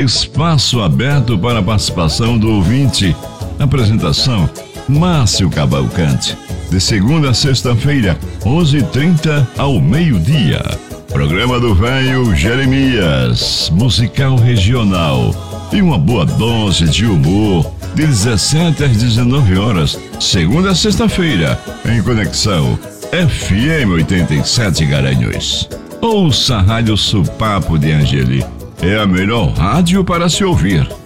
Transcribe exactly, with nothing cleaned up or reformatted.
Espaço aberto para a participação do ouvinte. Apresentação: Márcio Cavalcante. De segunda a sexta-feira, onze e trinta ao meio-dia. Programa do Velho Jeremias, musical regional. E uma boa dose de humor, de dezessete às dezenove horas, segunda a sexta-feira, em Conexão F M oitenta e sete Garanhuns. Ouça a Rádio Supapo de Angeli. É a melhor rádio para se ouvir.